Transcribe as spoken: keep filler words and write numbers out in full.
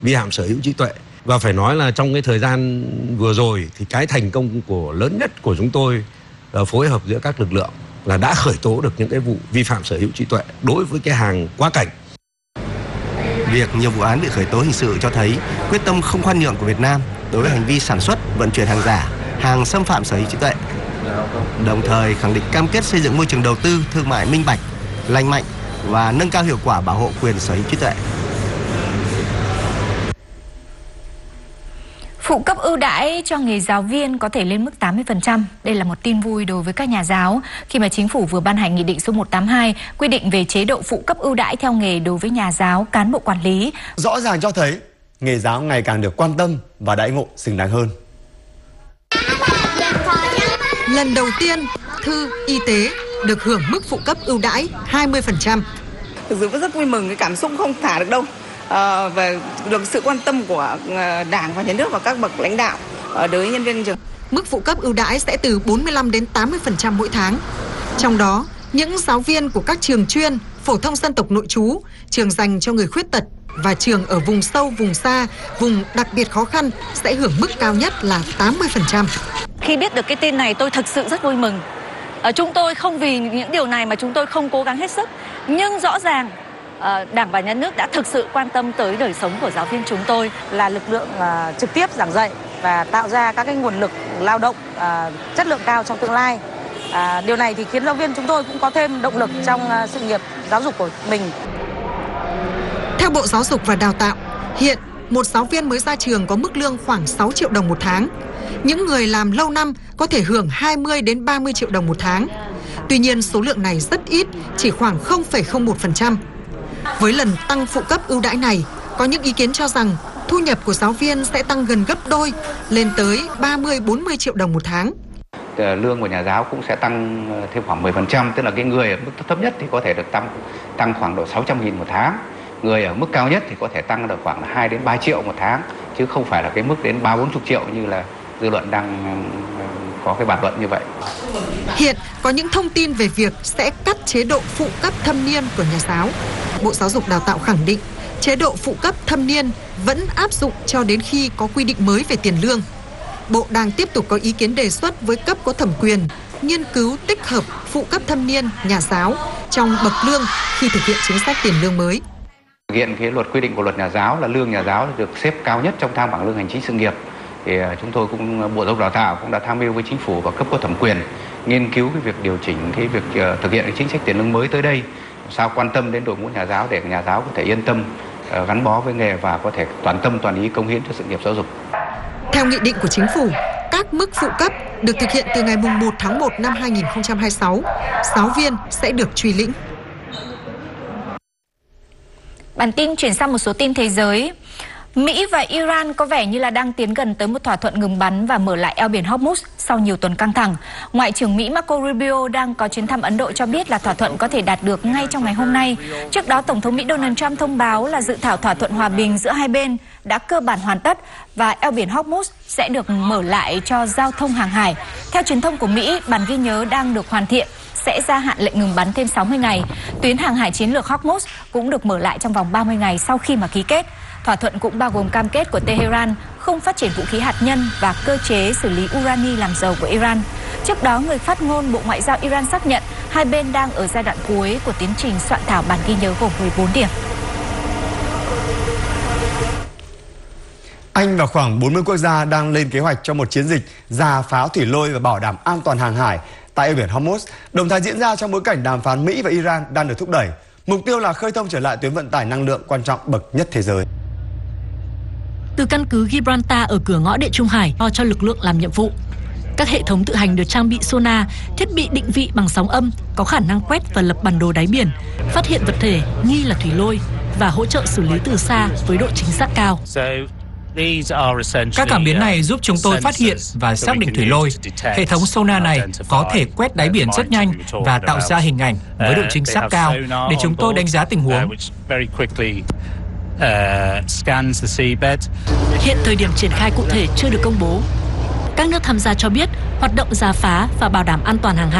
vi phạm sở hữu trí tuệ. Và phải nói là trong cái thời gian vừa rồi thì cái thành công của lớn nhất của chúng tôi là phối hợp giữa các lực lượng là đã khởi tố được những cái vụ vi phạm sở hữu trí tuệ đối với cái hàng quá cảnh. Việc nhiều vụ án bị khởi tố hình sự cho thấy quyết tâm không khoan nhượng của Việt Nam đối với hành vi sản xuất, vận chuyển hàng giả, hàng xâm phạm sở hữu trí tuệ. Đồng thời khẳng định cam kết xây dựng môi trường đầu tư thương mại minh bạch, lành mạnh và nâng cao hiệu quả bảo hộ quyền sở hữu trí tuệ. Phụ cấp ưu đãi cho nghề giáo viên có thể lên mức tám mươi phần trăm. Đây là một tin vui đối với các nhà giáo khi mà chính phủ vừa ban hành Nghị định số một trăm tám mươi hai quy định về chế độ phụ cấp ưu đãi theo nghề đối với nhà giáo, cán bộ quản lý. Rõ ràng cho thấy nghề giáo ngày càng được quan tâm và đãi ngộ xứng đáng hơn. Lần đầu tiên, thư, y tế được hưởng mức phụ cấp ưu đãi hai mươi phần trăm. Thực sự rất vui mừng, cái cảm xúc không thả được đâu. À, về được sự quan tâm của Đảng và Nhà nước và các bậc lãnh đạo đối với nhân viên trường. Mức phụ cấp ưu đãi sẽ từ bốn mươi lăm đến tám mươi phần trăm mỗi tháng. Trong đó, những giáo viên của các trường chuyên, phổ thông dân tộc nội trú, trường dành cho người khuyết tật và trường ở vùng sâu, vùng xa, vùng đặc biệt khó khăn sẽ hưởng mức cao nhất là tám mươi phần trăm. Khi biết được cái tin này tôi thực sự rất vui mừng. À, chúng tôi không vì những điều này mà chúng tôi không cố gắng hết sức. Nhưng rõ ràng Đảng và Nhà nước đã thực sự quan tâm tới đời sống của giáo viên chúng tôi, là lực lượng uh, trực tiếp giảng dạy và tạo ra các cái nguồn lực lao động uh, chất lượng cao trong tương lai. Uh, điều này thì khiến giáo viên chúng tôi cũng có thêm động lực trong uh, sự nghiệp giáo dục của mình. Theo Bộ Giáo dục và Đào tạo, hiện một giáo viên mới ra trường có mức lương khoảng sáu triệu đồng một tháng. Những người làm lâu năm có thể hưởng hai mươi đến ba mươi triệu đồng một tháng. Tuy nhiên số lượng này rất ít, chỉ khoảng không phẩy không một phần trăm. Với lần tăng phụ cấp ưu đãi này, có những ý kiến cho rằng thu nhập của giáo viên sẽ tăng gần gấp đôi, lên tới ba mươi đến bốn mươi triệu đồng một tháng. Lương của nhà giáo cũng sẽ tăng thêm khoảng mười phần trăm, tức là cái người ở mức thấp nhất thì có thể được tăng tăng khoảng độ sáu trăm nghìn một tháng. Người ở mức cao nhất thì có thể tăng được khoảng hai đến ba triệu một tháng, chứ không phải là cái mức đến ba bốn chục triệu như là dư luận đang có cái bàn luận như vậy. Hiện có những thông tin về việc sẽ cắt chế độ phụ cấp thâm niên của nhà giáo. Bộ Giáo dục Đào tạo khẳng định chế độ phụ cấp thâm niên vẫn áp dụng cho đến khi có quy định mới về tiền lương. Bộ đang tiếp tục có ý kiến đề xuất với cấp có thẩm quyền nghiên cứu tích hợp phụ cấp thâm niên nhà giáo trong bậc lương khi thực hiện chính sách tiền lương mới. Thực hiện cái luật quy định của luật nhà giáo là lương nhà giáo được xếp cao nhất trong thang bảng lương hành chính sự nghiệp. Thì chúng tôi cũng, Bộ Giáo dục Đào tạo cũng đã tham mưu với chính phủ và cấp có thẩm quyền nghiên cứu cái việc điều chỉnh cái việc uh, thực hiện cái chính sách tiền lương mới tới đây, sao quan tâm đến đội ngũ nhà giáo để nhà giáo có thể yên tâm uh, gắn bó với nghề và có thể toàn tâm toàn ý cống hiến cho sự nghiệp giáo dục. Theo nghị định của chính phủ, các mức phụ cấp được thực hiện từ ngày mùng một tháng một năm hai nghìn không trăm hai mươi sáu, giáo viên sẽ được truy lĩnh. Bản tin chuyển sang một số tin thế giới. Mỹ và Iran có vẻ như là đang tiến gần tới một thỏa thuận ngừng bắn và mở lại eo biển Hormuz sau nhiều tuần căng thẳng. Ngoại trưởng Mỹ Marco Rubio đang có chuyến thăm Ấn Độ cho biết là thỏa thuận có thể đạt được ngay trong ngày hôm nay. Trước đó, Tổng thống Mỹ Donald Trump thông báo là dự thảo thỏa thuận hòa bình giữa hai bên đã cơ bản hoàn tất và eo biển Hormuz sẽ được mở lại cho giao thông hàng hải. Theo truyền thông của Mỹ, bản ghi nhớ đang được hoàn thiện sẽ gia hạn lệnh ngừng bắn thêm sáu mươi ngày. Tuyến hàng hải chiến lược Hormuz cũng được mở lại trong vòng ba mươi ngày sau khi mà ký kết. Thỏa thuận cũng bao gồm cam kết của Tehran không phát triển vũ khí hạt nhân và cơ chế xử lý urani làm dầu của Iran. Trước đó, người phát ngôn Bộ Ngoại giao Iran xác nhận hai bên đang ở giai đoạn cuối của tiến trình soạn thảo bản ghi nhớ gồm mười bốn điểm. Anh và khoảng bốn mươi quốc gia đang lên kế hoạch cho một chiến dịch rà phá thủy lôi và bảo đảm an toàn hàng hải tại eo biển Hormuz, đồng thời diễn ra trong bối cảnh đàm phán Mỹ và Iran đang được thúc đẩy. Mục tiêu là khơi thông trở lại tuyến vận tải năng lượng quan trọng bậc nhất thế giới. Từ căn cứ Gibraltar ở cửa ngõ Địa Trung Hải cho lực lượng làm nhiệm vụ. Các hệ thống tự hành được trang bị sonar, thiết bị định vị bằng sóng âm, có khả năng quét và lập bản đồ đáy biển, phát hiện vật thể nghi là thủy lôi và hỗ trợ xử lý từ xa với độ chính xác cao. Các cảm biến này giúp chúng tôi phát hiện và xác định thủy lôi. Hệ thống sonar này có thể quét đáy biển rất nhanh và tạo ra hình ảnh với độ chính xác cao để chúng tôi đánh giá tình huống. Hiện thời điểm triển khai cụ thể chưa được công bố. Các nước tham gia cho biết hoạt động rà phá và bảo đảm an toàn hàng hải